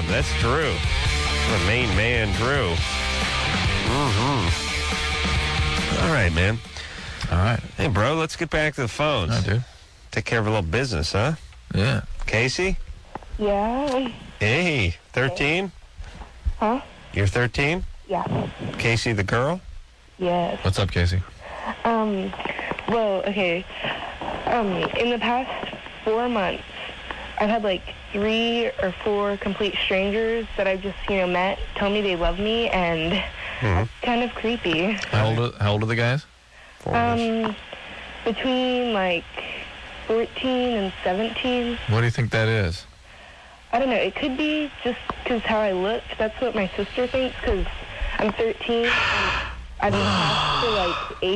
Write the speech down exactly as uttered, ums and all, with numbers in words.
That's Drew. The main man, Drew. Mm-hmm. All right, man. All right. Hey, bro, let's get back to the phones. I do. Take care of a little business, huh? Yeah. Casey? Yeah. Hey, thirteen? Huh? You're thirteen? Yeah. Casey, the girl? Yes. What's up, Casey? Um, well, okay. Um, in the past four months, I've had like three or four complete strangers that I've just, you know, met tell me they love me, and Mm-hmm. it's kind of creepy. How old are, how old are the guys? Um, between like fourteen and seventeen. What do you think that is? I don't know. It could be just because how I look. That's what my sister thinks, because I'm thirteen and I've been past for like eight